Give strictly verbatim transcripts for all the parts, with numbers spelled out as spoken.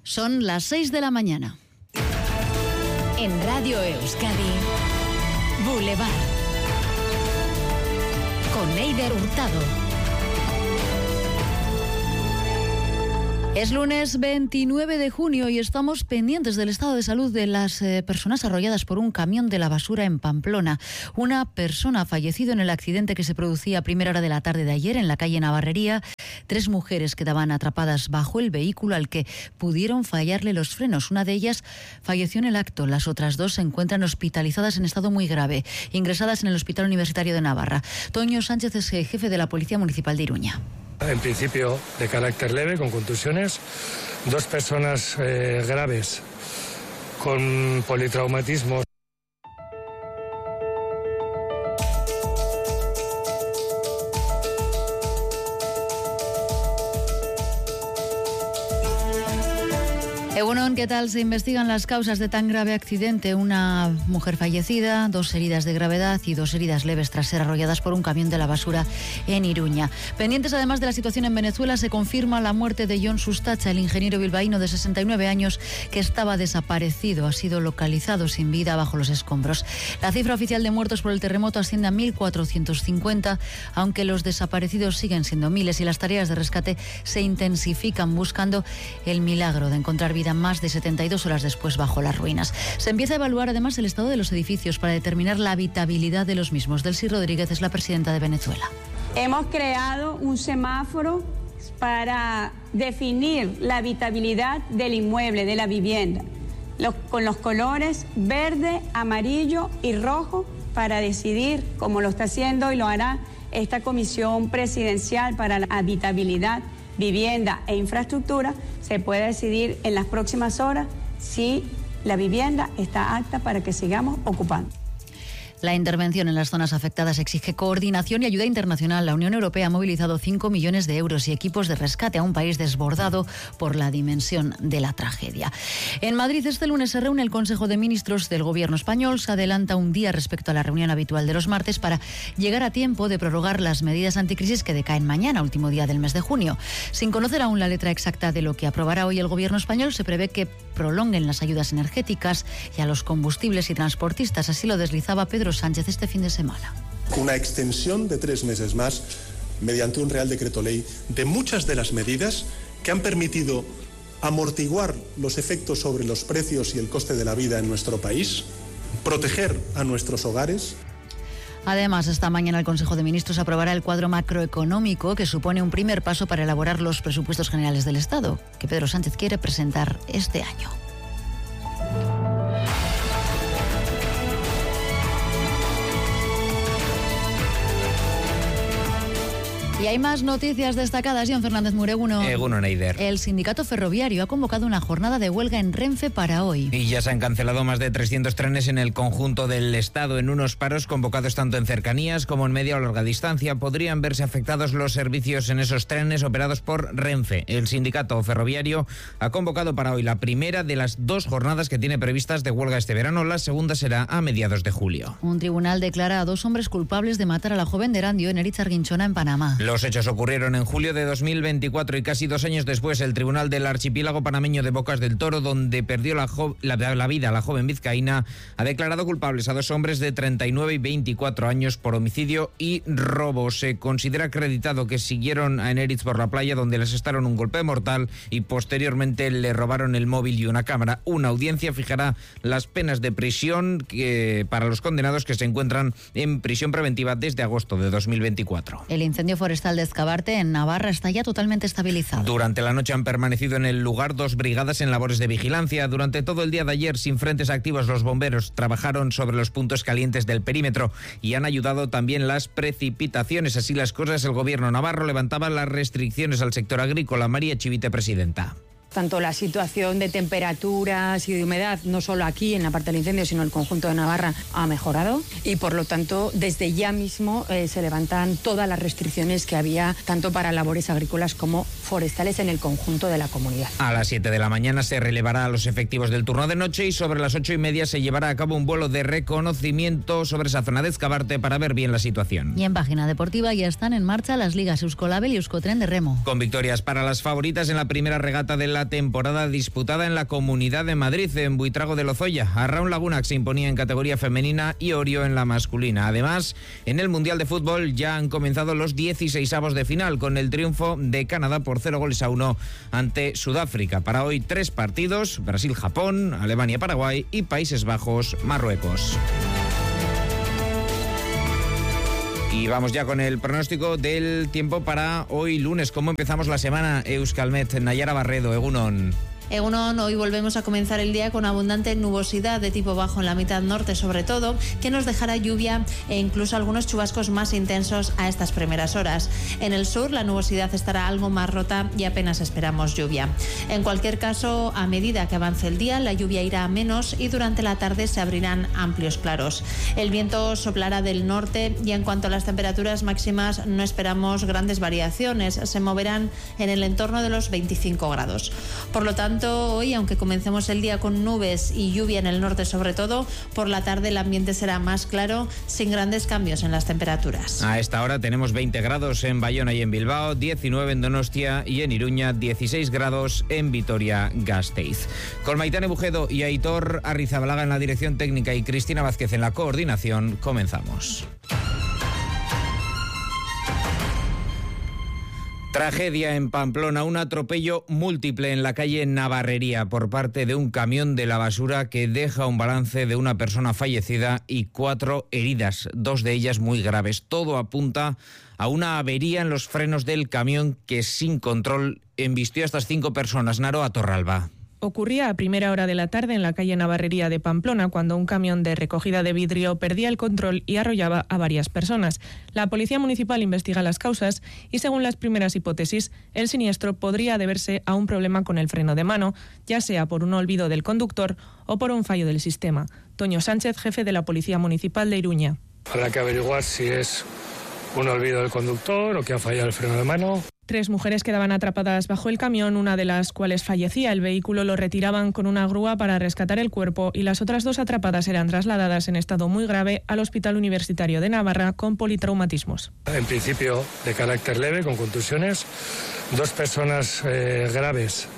Son las seis de la mañana. En Radio Euskadi, Boulevard. Con Eider Hurtado. Es lunes veintinueve de junio y estamos pendientes del estado de salud de las eh, personas arrolladas por un camión de la basura en Pamplona. Una persona ha fallecido en el accidente que se producía a primera hora de la tarde de ayer en la calle Navarrería. Tres mujeres quedaban atrapadas bajo el vehículo al que pudieron fallarle los frenos. Una de ellas falleció en el acto. Las otras dos se encuentran hospitalizadas en estado muy grave, ingresadas en el Hospital Universitario de Navarra. Toño Sánchez es jefe de la Policía Municipal de Iruña. En principio de carácter leve, con contusiones, dos personas eh, graves con politraumatismos. Egunon, ¿qué tal? Se investigan las causas de tan grave accidente. Una mujer fallecida, dos heridas de gravedad y dos heridas leves tras ser arrolladas por un camión de la basura en Iruña. Pendientes además de la situación en Venezuela, se confirma la muerte de Jon Sustacha, el ingeniero bilbaíno de sesenta y nueve años que estaba desaparecido. Ha sido localizado sin vida bajo los escombros. La cifra oficial de muertos por el terremoto asciende a mil cuatrocientos cincuenta, aunque los desaparecidos siguen siendo miles y las tareas de rescate se intensifican buscando el milagro de encontrar vida más de setenta y dos horas después bajo las ruinas. Se empieza a evaluar además el estado de los edificios para determinar la habitabilidad de los mismos. Delcy Rodríguez es la presidenta de Venezuela. Hemos creado un semáforo para definir la habitabilidad del inmueble, de la vivienda, los, con los colores verde, amarillo y rojo para decidir, como lo está haciendo y lo hará esta Comisión Presidencial para la Habitabilidad, Vivienda e Infraestructura, se puede decidir en las próximas horas si la vivienda está apta para que sigamos ocupando. La intervención en las zonas afectadas exige coordinación y ayuda internacional. La Unión Europea ha movilizado cinco millones de euros y equipos de rescate a un país desbordado por la dimensión de la tragedia. En Madrid este lunes se reúne el Consejo de Ministros del Gobierno español. Se adelanta un día respecto a la reunión habitual de los martes para llegar a tiempo de prorrogar las medidas anticrisis que decaen mañana, último día del mes de junio. Sin conocer aún la letra exacta de lo que aprobará hoy el Gobierno español, se prevé que prolonguen las ayudas energéticas y a los combustibles y transportistas. Así lo deslizaba Pedro Sánchez este fin de semana. Una extensión de tres meses más, mediante un Real Decreto Ley, de muchas de las medidas que han permitido amortiguar los efectos sobre los precios y el coste de la vida en nuestro país, proteger a nuestros hogares. Además, esta mañana el Consejo de Ministros aprobará el cuadro macroeconómico que supone un primer paso para elaborar los presupuestos generales del Estado, que Pedro Sánchez quiere presentar este año. Y hay más noticias destacadas. John Fernández Mureguno. Eguno Neider. El sindicato ferroviario ha convocado una jornada de huelga en Renfe para hoy. Y ya se han cancelado más de trescientos trenes en el conjunto del Estado. En unos paros convocados tanto en cercanías como en media o larga distancia podrían verse afectados los servicios en esos trenes operados por Renfe. El sindicato ferroviario ha convocado para hoy la primera de las dos jornadas que tiene previstas de huelga este verano. La segunda será a mediados de julio. Un tribunal declara a dos hombres culpables de matar a la joven de Erandio en Erizarguinchona, en Panamá. Los hechos ocurrieron en julio de dos mil veinticuatro y casi dos años después el Tribunal del Archipiélago Panameño de Bocas del Toro, donde perdió la, jo- la, la vida la joven vizcaína, ha declarado culpables a dos hombres de treinta y nueve y veinticuatro años por homicidio y robo. Se considera acreditado que siguieron a Eneritz por la playa, donde le asestaron un golpe mortal y posteriormente le robaron el móvil y una cámara. Una audiencia fijará las penas de prisión que, para los condenados que se encuentran en prisión preventiva desde agosto de dos mil veinticuatro. El incendio forestal de Escabarte, en Navarra, está ya totalmente estabilizado. Durante la noche han permanecido en el lugar dos brigadas en labores de vigilancia. Durante todo el día de ayer, sin frentes activos, los bomberos trabajaron sobre los puntos calientes del perímetro y han ayudado también las precipitaciones. Así las cosas, el gobierno navarro levantaba las restricciones al sector agrícola. María Chivite, presidenta. Tanto la situación de temperaturas y de humedad, no solo aquí en la parte del incendio, sino en el conjunto de Navarra, ha mejorado y por lo tanto desde ya mismo eh, se levantan todas las restricciones que había tanto para labores agrícolas como forestales en el conjunto de la comunidad. A las siete de la mañana se relevará a los efectivos del turno de noche y sobre las ocho y media se llevará a cabo un vuelo de reconocimiento sobre esa zona de Escabarte para ver bien la situación. Y en página deportiva ya están en marcha las ligas Euskolabel y Euskotren de remo. Con victorias para las favoritas en la primera regata de la la temporada disputada en la Comunidad de Madrid, en Buitrago de Lozoya. Arraun Laguna se imponía en categoría femenina y Orio en la masculina. Además, en el Mundial de Fútbol ya han comenzado los dieciseisavos de final, con el triunfo de Canadá por cero goles a uno ante Sudáfrica. Para hoy, tres partidos: Brasil-Japón, Alemania-Paraguay y Países Bajos-Marruecos. Y vamos ya con el pronóstico del tiempo para hoy lunes. ¿Cómo empezamos la semana, Euskalmet? Nayara Barredo, Egunon. Egunon, hoy volvemos a comenzar el día con abundante nubosidad de tipo bajo en la mitad norte, sobre todo, que nos dejará lluvia e incluso algunos chubascos más intensos a estas primeras horas. En el sur la nubosidad estará algo más rota y apenas esperamos lluvia. En cualquier caso, a medida que avance el día, la lluvia irá a menos y durante la tarde se abrirán amplios claros. El viento soplará del norte y en cuanto a las temperaturas máximas no esperamos grandes variaciones, se moverán en el entorno de los veinticinco grados. Por lo tanto, hoy, aunque comencemos el día con nubes y lluvia en el norte sobre todo, por la tarde el ambiente será más claro, sin grandes cambios en las temperaturas. A esta hora tenemos veinte grados en Bayona y en Bilbao, diecinueve en Donostia y en Iruña, dieciséis grados en Vitoria-Gasteiz. Con Maitane Bujedo y Aitor Arrizabalaga en la dirección técnica y Cristina Vázquez en la coordinación, comenzamos. Tragedia en Pamplona, un atropello múltiple en la calle Navarrería por parte de un camión de la basura que deja un balance de una persona fallecida y cuatro heridas, dos de ellas muy graves. Todo apunta a una avería en los frenos del camión que sin control embistió a estas cinco personas. Naroa Torralba. Ocurría a primera hora de la tarde en la calle Navarrería de Pamplona, cuando un camión de recogida de vidrio perdía el control y arrollaba a varias personas. La Policía Municipal investiga las causas y, según las primeras hipótesis, el siniestro podría deberse a un problema con el freno de mano, ya sea por un olvido del conductor o por un fallo del sistema. Toño Sánchez, jefe de la Policía Municipal de Iruña. Habrá que averiguar si es un olvido del conductor o que ha fallado el freno de mano. Tres mujeres quedaban atrapadas bajo el camión, una de las cuales fallecía. El vehículo lo retiraban con una grúa para rescatar el cuerpo y las otras dos atrapadas eran trasladadas en estado muy grave al Hospital Universitario de Navarra con politraumatismos. En principio de carácter leve, con contusiones, dos personas eh, graves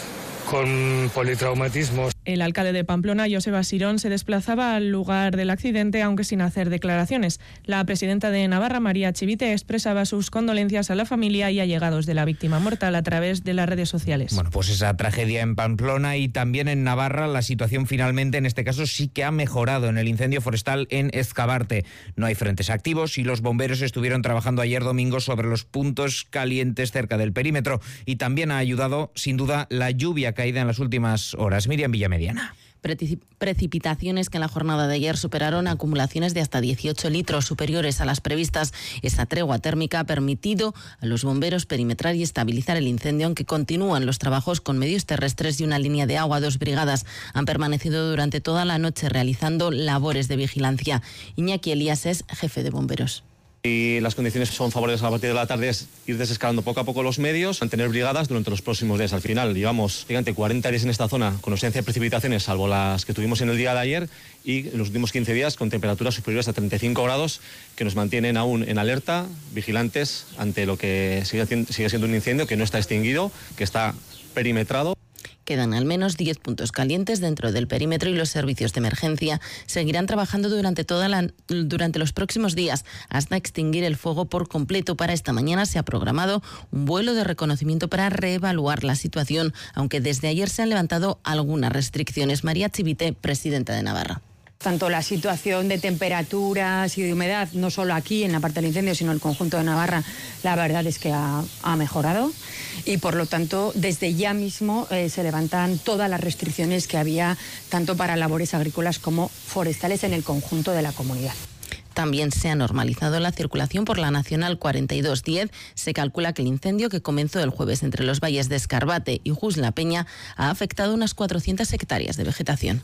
con politraumatismos. El alcalde de Pamplona, Joseba Sirón, se desplazaba al lugar del accidente, aunque sin hacer declaraciones. La presidenta de Navarra, María Chivite, expresaba sus condolencias a la familia y allegados de la víctima mortal a través de las redes sociales. Bueno, pues esa tragedia en Pamplona y también en Navarra. La situación finalmente, en este caso, sí que ha mejorado en el incendio forestal en Ezcabarte. No hay frentes activos y los bomberos estuvieron trabajando ayer domingo sobre los puntos calientes cerca del perímetro. Y también ha ayudado, sin duda, la lluvia caída en las últimas horas. Miriam Villamediana. Precipitaciones que en la jornada de ayer superaron acumulaciones de hasta dieciocho litros superiores a las previstas. Esta tregua térmica ha permitido a los bomberos perimetrar y estabilizar el incendio, aunque continúan los trabajos con medios terrestres y una línea de agua. Dos brigadas han permanecido durante toda la noche realizando labores de vigilancia. Iñaki Elías es jefe de bomberos. Y las condiciones son favorables a partir de la tarde, es ir desescalando poco a poco los medios, mantener brigadas durante los próximos días. Al final llevamos gigante cuarenta días en esta zona con ausencia de precipitaciones, salvo las que tuvimos en el día de ayer, y en los últimos quince días con temperaturas superiores a treinta y cinco grados que nos mantienen aún en alerta, vigilantes ante lo que sigue, sigue siendo un incendio que no está extinguido, que está perimetrado. Quedan al menos diez puntos calientes dentro del perímetro y los servicios de emergencia seguirán trabajando durante, toda la, durante los próximos días hasta extinguir el fuego por completo. Para esta mañana se ha programado un vuelo de reconocimiento para reevaluar la situación, aunque desde ayer se han levantado algunas restricciones. María Chivite, presidenta de Navarra. Tanto la situación de temperaturas y de humedad, no solo aquí en la parte del incendio, sino en el conjunto de Navarra, la verdad es que ha, ha mejorado y por lo tanto desde ya mismo eh, se levantan todas las restricciones que había tanto para labores agrícolas como forestales en el conjunto de la comunidad. También se ha normalizado la circulación por la Nacional cuarenta y dos diez. Se calcula que el incendio que comenzó el jueves entre los valles de Escarbate y Jus La Peña ha afectado unas cuatrocientas hectáreas de vegetación.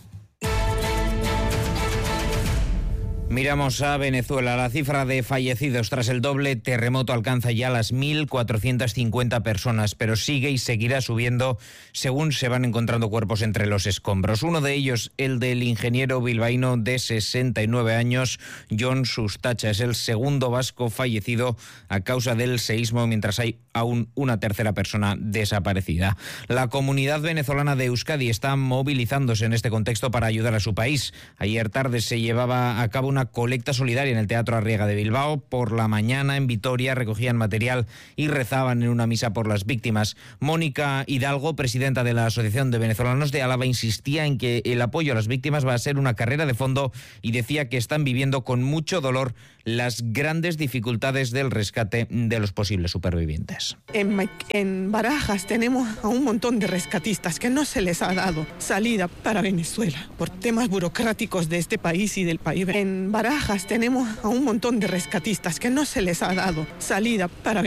Miramos a Venezuela. La cifra de fallecidos tras el doble terremoto alcanza ya las mil cuatrocientas cincuenta personas, pero sigue y seguirá subiendo según se van encontrando cuerpos entre los escombros. Uno de ellos, el del ingeniero bilbaíno de sesenta y nueve años, Jon Sustacha. Es el segundo vasco fallecido a causa del seísmo, mientras hay aún una tercera persona desaparecida. La comunidad venezolana de Euskadi está movilizándose en este contexto para ayudar a su país. Ayer tarde se llevaba a cabo una colecta solidaria en el Teatro Arriaga de Bilbao. Por la mañana en Vitoria recogían material y rezaban en una misa por las víctimas. Mónica Hidalgo, presidenta de la Asociación de Venezolanos de Álava, insistía en que el apoyo a las víctimas va a ser una carrera de fondo y decía que están viviendo con mucho dolor las grandes dificultades del rescate de los posibles supervivientes. En, en Barajas tenemos a un montón de rescatistas que no se les ha dado salida para Venezuela por temas burocráticos de este país y del país. En Barajas tenemos a un montón de rescatistas que no se les ha dado salida para Venezuela.